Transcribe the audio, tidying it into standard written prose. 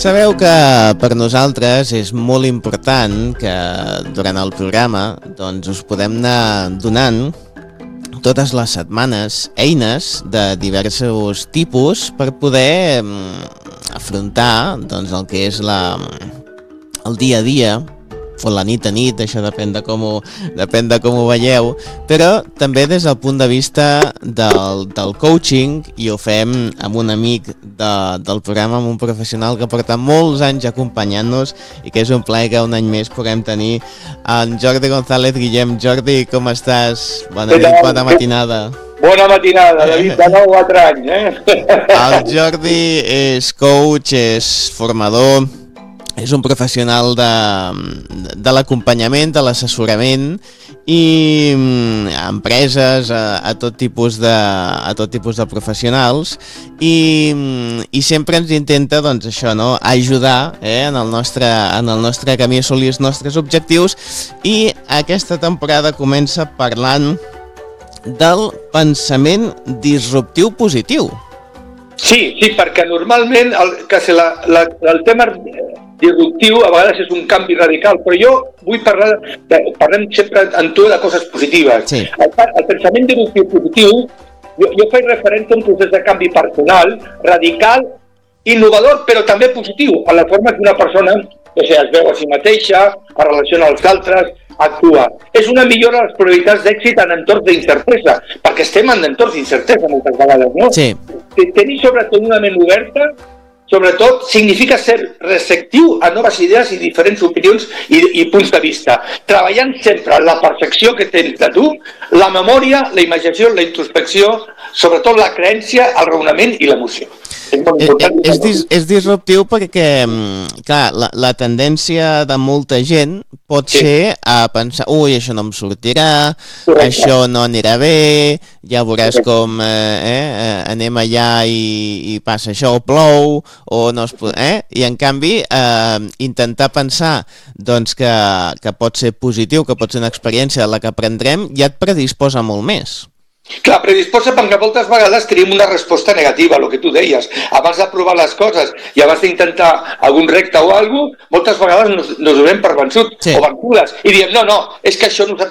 Sabeu que per nosaltres és molt important que durant el programa doncs, us podem anar donant totes les setmanes eines de diversos tipus per poder afrontar doncs, el que és el dia a dia o la nit a nit, això depèn de com ho veieu, però també des del punt de vista del coaching, i ho fem amb un amic del programa, amb un professional que porta molts anys acompanyant-nos i que és un plaer que un any més puguem tenir en Jordi González. Guillem, Jordi, com estàs? Bona nit, bona matinada. Bona matinada, David, de nou 4 anys. El Jordi és coach, és formador, és un professional de l'acompanyament, de l'assessorament i a empreses, a tot tipus de professionals i sempre ens intenta doncs, això, no? Ajudar en el nostre camí a assolir els nostres objectius, i aquesta temporada comença parlant del pensament disruptiu positiu. Sí, perquè normalment el tema disruptiu a vegades és un canvi radical, però jo vull parlem sempre en tu de coses positives. Sí. El pensament disruptiu positiu, jo faig referència a un procés de canvi personal, radical, innovador, però també positiu, a la forma que una persona es veu a si mateixa, es relaciona als altres, actua. És una millora de les probabilitats d'èxit en entorns d'incertesa, perquè estem en entorns d'incertesa moltes vegades, no? Sí. Tenir sobretot una ment oberta, sobretot significa ser receptiu a noves idees i diferents opinions i punts de vista, treballant sempre en la percepció que tens de tu, la memòria, la imaginació, la introspecció, sobretot la creença, el raonament i l'emoció. És disruptiu perquè, clar, la tendència de molta gent pot ser a pensar, ui, això no em sortirà, això no anirà bé, ja veuràs com anem allà i passa això, o plou, o no es pot, i en canvi intentar pensar doncs, que pot ser positiu, que pot ser una experiència de la que aprendrem, ja et predisposa molt més. Clar, predisposa perquè moltes vegades tenim una resposta negativa, el que tu deies. Abans de provar les coses i abans d'intentar algun repte o alguna cosa, moltes vegades nos donem per vençuts o vençudes i diem, no, és que això nosaltres